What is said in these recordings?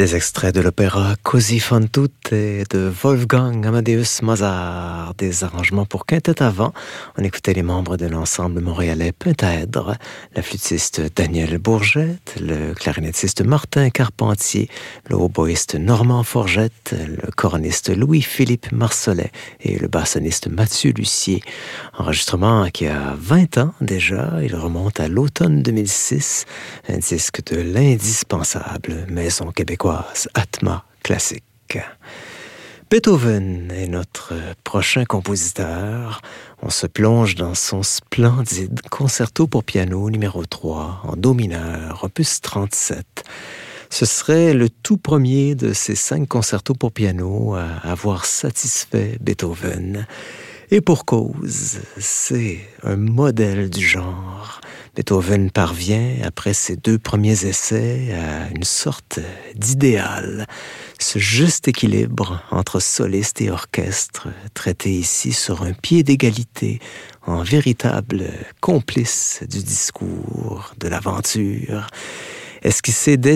Des extraits de l'opéra Così fan tutte de Wolfgang Amadeus Mozart, des arrangements pour quintette à vent. On écoutait les membres de l'ensemble montréalais Pentaèdre, la flûtiste Danielle Bourgette, le clarinettiste Martin Carpentier, le hautboïste Normand Forgette, le coroniste Louis-Philippe Marcelet et le bassoniste Mathieu Lucier. Enregistrement qui a 20 ans déjà, il remonte à l'automne 2006, un disque de l'indispensable maison québécoise Atma Classique. Beethoven est notre prochain compositeur. On se plonge dans son splendide concerto pour piano numéro 3 en do mineur, opus 37. Ce serait le tout premier de ces 5 concertos pour piano à avoir satisfait Beethoven. Et pour cause, c'est un modèle du genre. Beethoven parvient, après ses 2 premiers essais, à une sorte d'idéal. Ce juste équilibre entre soliste et orchestre, traité ici sur un pied d'égalité, en véritable complice du discours, de l'aventure. Esquissé dès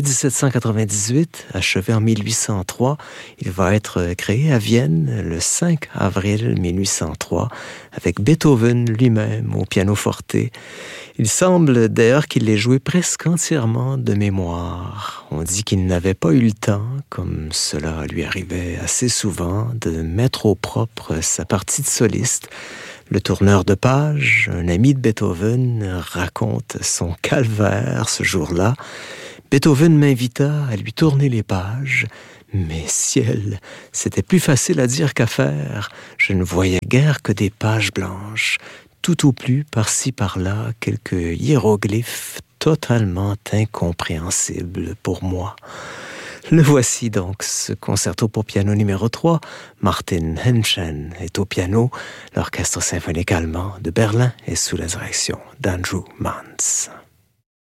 1798, achevé en 1803, il va être créé à Vienne le 5 avril 1803 avec Beethoven lui-même au pianoforte. Il semble d'ailleurs qu'il l'ait joué presque entièrement de mémoire. On dit qu'il n'avait pas eu le temps, comme cela lui arrivait assez souvent, de mettre au propre sa partie de soliste. Le tourneur de page, un ami de Beethoven, raconte son calvaire ce jour-là. Beethoven m'invita à lui tourner les pages, mais ciel, c'était plus facile à dire qu'à faire. Je ne voyais guère que des pages blanches, tout au plus par-ci par-là quelques hiéroglyphes totalement incompréhensibles pour moi. Le voici donc, ce concerto pour piano numéro 3. Martin Henschen est au piano. L'orchestre symphonique allemand de Berlin est sous la direction d'Andrew Mans.